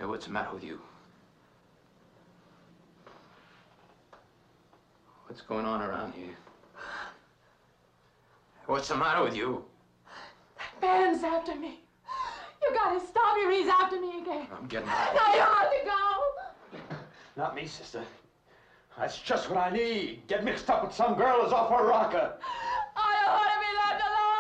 Hey, what's the matter with you? What's going on around here? What's the matter with you? That man's after me. You gotta stop him. He's after me again. I'm getting out. Now you have to go. Not me, sister. That's just what I need. Get mixed up with some girl who's off her rocker.